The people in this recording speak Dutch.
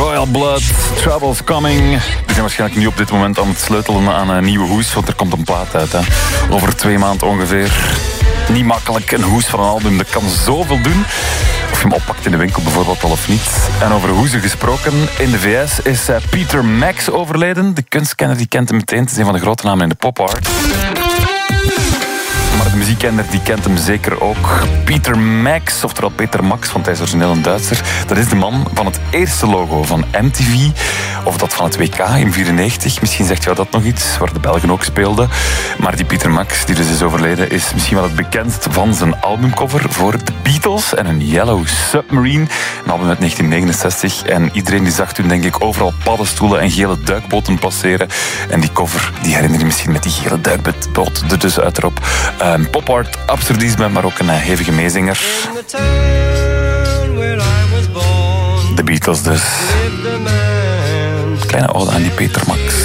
Royal Blood, Trouble's Coming. Die zijn waarschijnlijk nu op dit moment aan het sleutelen aan een nieuwe hoes, want er komt een plaat uit. Hè. Over 2 maanden ongeveer. Niet makkelijk, een hoes van een album, dat kan zoveel doen. Of je hem oppakt in de winkel bijvoorbeeld al of niet. En over hoezen gesproken, in de VS is Peter Max overleden. De kunstkenner die kent hem meteen, het is een van de grote namen in de pop-art. Maar de muziekkenner die kent hem zeker ook. Peter Max, oftewel Peter Max, want hij is origineel een Duitser. Dat is de man van het eerste logo van MTV. Of dat van het WK in 1994. Misschien zegt jou dat nog iets, waar de Belgen ook speelden. Maar die Peter Max, die dus is overleden, is misschien wel het bekendst van zijn albumcover voor de Beatles en een Yellow Submarine. Een album uit 1969. En iedereen die zag toen, denk ik, overal paddenstoelen en gele duikboten passeren. En die cover, die herinner je misschien met die gele duikboot er dus uit erop. Pop-art, absurdisme, maar ook een hevige meezinger. De Beatles dus. Kleine ode aan die Peter Max.